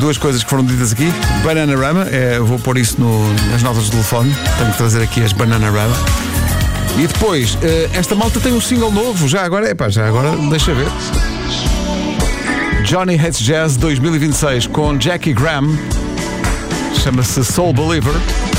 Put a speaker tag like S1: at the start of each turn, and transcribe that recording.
S1: duas coisas que foram ditas aqui. Bananarama, vou pôr isso nas notas do telefone. Tenho que trazer aqui as Bananarama. E depois, esta malta tem um single novo. Já agora deixa ver. Johnny Hates Jazz 2026 com Jackie Graham. Chama-se Soul Believer.